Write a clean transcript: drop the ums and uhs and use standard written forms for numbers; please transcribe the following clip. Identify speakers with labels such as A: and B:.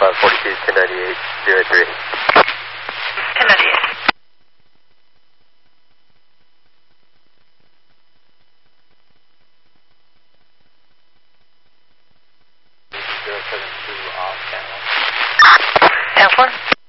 A: 542, 1098, 03.
B: 1098.
A: Zero 72 off channel.
B: Alpha?